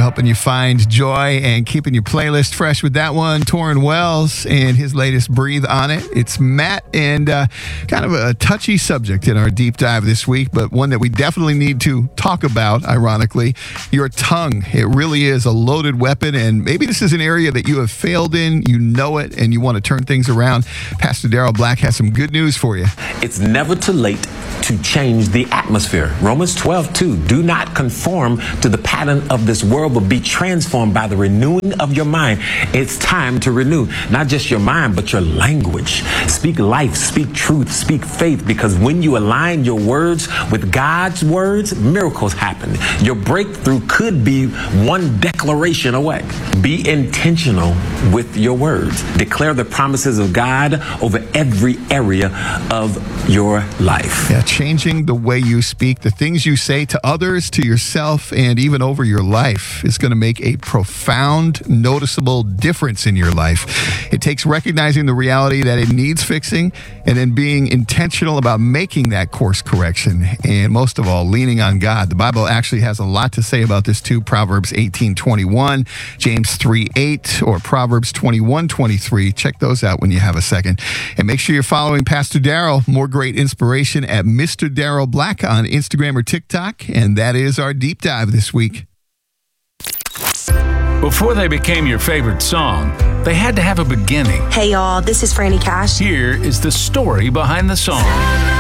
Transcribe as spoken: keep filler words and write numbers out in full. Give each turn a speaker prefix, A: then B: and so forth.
A: helping you find joy and keeping your playlist fresh with that one. Torrin Wells and his latest Breathe On It. It's Matt, and uh, kind of a touchy subject in our deep dive this week, but one that we definitely need to talk about, ironically. Your tongue. It really is a loaded weapon, and maybe this is an area that you have failed in, you know it, and you want to turn things around. Pastor Darrell Black has some good news for you.
B: It's never too late to change the atmosphere. Romans twelve two, do not conform to the pattern of this world, but be transformed by the renewing of your mind. It's time to renew, not just your mind, but your language. Speak life, speak truth, speak faith, because when you align your words with God's words, miracles happen. Your breakthrough could be one declaration away. Be intentional with your words. Declare the promises of God over every area of your life.
A: Yeah, changing the way you speak, the things you say to others, to yourself, and even over your life is going to make a profound, noticeable difference in your life. It takes recognizing the reality that it needs fixing and then being intentional about making that course correction. And most of all, leaning on God. The Bible actually has a lot to say about this too. Proverbs eighteen twenty-one, James three eight, or Proverbs twenty-one twenty-three. Check those out when you have a second. And make sure you're following Pastor Darrell. More great inspiration at Mister Darrell Black on Instagram or TikTok. And that is our deep dive this week.
C: Before they became your favorite song, they had to have a beginning.
D: Hey y'all, this is Franny Cash.
C: Here is the story behind the song.